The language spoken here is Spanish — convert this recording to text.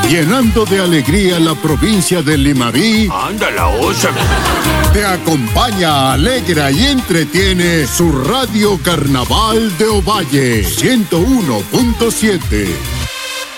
llenando de alegría la provincia de Limarí. ¡Anda la osa! Te acompaña, alegra y entretiene su Radio Carnaval de Ovalle 101.7.